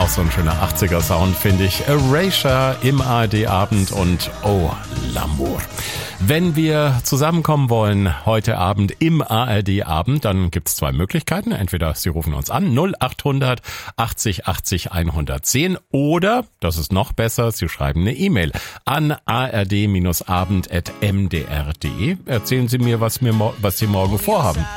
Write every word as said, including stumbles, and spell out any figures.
Auch so ein schöner achtziger-Sound, finde ich. Erasure im A R D-Abend und Oh, L'amour. Wenn wir zusammenkommen wollen heute Abend im A R D-Abend, dann gibt es zwei Möglichkeiten. Entweder Sie rufen uns an, null acht hundert achtzig achtzig hundertzehn, oder, das ist noch besser, Sie schreiben eine E-Mail an a r d abend at m d r punkt d e. Erzählen Sie mir, was, mir, was Sie morgen vorhaben.